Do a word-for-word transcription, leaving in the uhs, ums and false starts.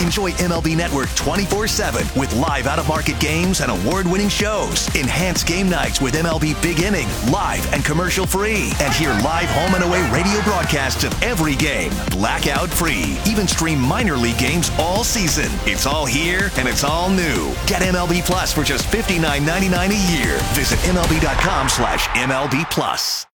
Enjoy M L B Network twenty-four seven with live out-of-market games and award-winning shows. Enhance game nights with M L B Big Inning, live and commercial-free. And hear live home and away radio broadcasts of every game, blackout-free. Even stream minor league games all season. It's all here, and it's all new. Get M L B Plus for just fifty-nine ninety-nine a year. Visit M L B dot com slash M L B Plus.